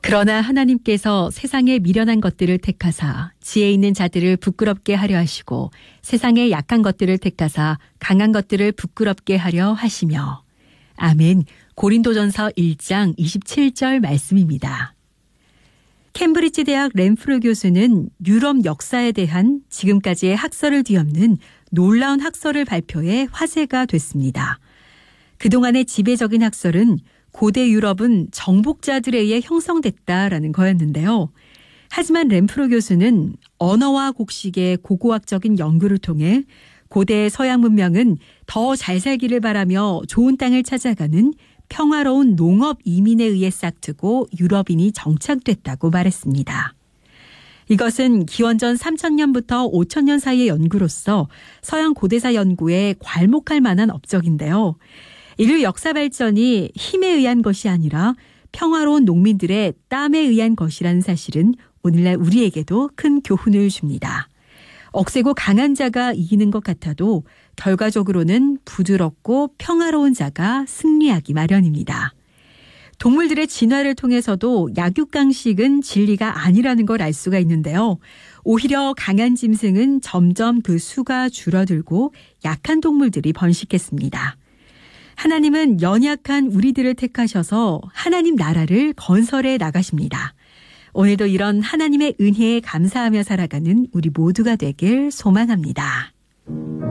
그러나 하나님께서 세상에 미련한 것들을 택하사 지혜 있는 자들을 부끄럽게 하려 하시고 세상에 약한 것들을 택하사 강한 것들을 부끄럽게 하려 하시며. 아멘. 고린도전서 1장 27절 말씀입니다. 캠브리지 대학 램프로 교수는 유럽 역사에 대한 지금까지의 학설을 뒤엎는 놀라운 학설을 발표해 화제가 됐습니다. 그동안의 지배적인 학설은 고대 유럽은 정복자들에 의해 형성됐다라는 거였는데요. 하지만 램프로 교수는 언어와 곡식의 고고학적인 연구를 통해 고대 서양 문명은 더 잘 살기를 바라며 좋은 땅을 찾아가는 평화로운 농업 이민에 의해 싹트고 유럽인이 정착됐다고 말했습니다. 이것은 기원전 3000년부터 5000년 사이의 연구로서 서양 고대사 연구에 괄목할 만한 업적인데요. 인류 역사 발전이 힘에 의한 것이 아니라 평화로운 농민들의 땀에 의한 것이라는 사실은 오늘날 우리에게도 큰 교훈을 줍니다. 억세고 강한 자가 이기는 것 같아도 결과적으로는 부드럽고 평화로운 자가 승리하기 마련입니다. 동물들의 진화를 통해서도 약육강식은 진리가 아니라는 걸 알 수가 있는데요. 오히려 강한 짐승은 점점 그 수가 줄어들고 약한 동물들이 번식했습니다. 하나님은 연약한 우리들을 택하셔서 하나님 나라를 건설해 나가십니다. 오늘도 이런 하나님의 은혜에 감사하며 살아가는 우리 모두가 되길 소망합니다.